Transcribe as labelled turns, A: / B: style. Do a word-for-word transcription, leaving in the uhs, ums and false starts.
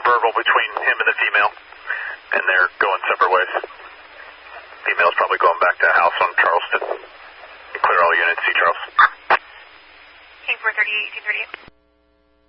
A: verbal between him and the female, and they're going separate ways. Female's probably going back to a house on Charleston. Clear all units, see Charles.
B: King four thirty-eight, eighteen thirty-eight.